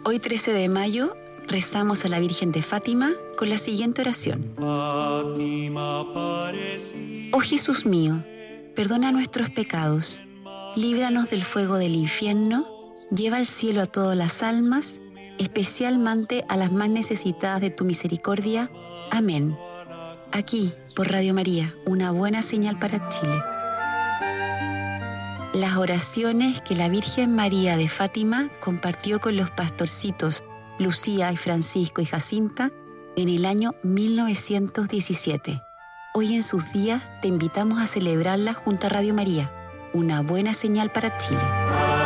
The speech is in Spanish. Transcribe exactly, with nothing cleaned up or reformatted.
Hoy trece de mayo rezamos a la Virgen de Fátima con la siguiente oración. Oh Jesús mío, perdona nuestros pecados, líbranos del fuego del infierno, lleva al cielo a todas las almas, especialmente a las más necesitadas de tu misericordia. Amén. Aquí, por Radio María, una buena señal para Chile. Las oraciones que la Virgen María de Fátima compartió con los pastorcitos Lucía y Francisco y Jacinta en el año mil novecientos diecisiete. Hoy en sus días te invitamos a celebrarlas junto a Radio María, una buena señal para Chile.